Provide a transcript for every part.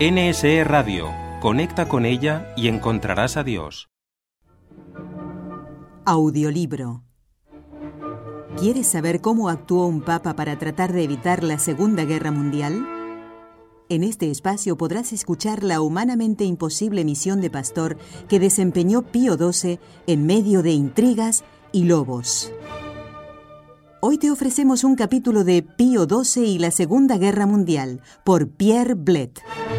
NSE Radio. Conecta con ella y encontrarás a Dios. Audiolibro. ¿Quieres saber cómo actuó un papa para tratar de evitar la Segunda Guerra Mundial? En este espacio podrás escuchar la humanamente imposible misión de pastor que desempeñó Pío XII en medio de intrigas y lobos. Hoy te ofrecemos un capítulo de Pío XII y la Segunda Guerra Mundial, por Pierre Blett.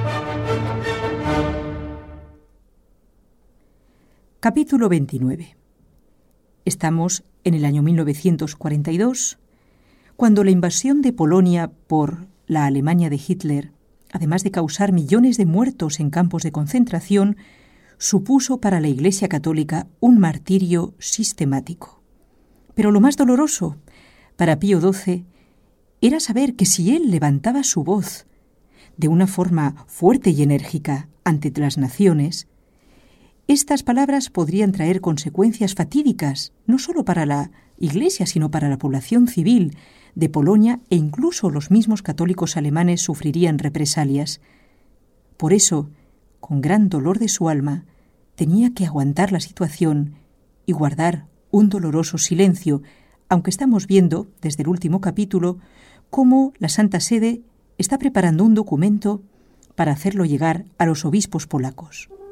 Capítulo 29. Estamos en el año 1942, cuando la invasión de Polonia por la Alemania de Hitler, además de causar millones de muertos en campos de concentración, supuso para la Iglesia Católica un martirio sistemático. Pero lo más doloroso para Pío XII era saber que si él levantaba su voz de una forma fuerte y enérgica ante las naciones, estas palabras podrían traer consecuencias fatídicas, no solo para la Iglesia, sino para la población civil de Polonia, e incluso los mismos católicos alemanes sufrirían represalias. Por eso, con gran dolor de su alma, tenía que aguantar la situación y guardar un doloroso silencio, aunque estamos viendo, desde el último capítulo, cómo la Santa Sede está preparando un documento para hacerlo llegar a los obispos polacos.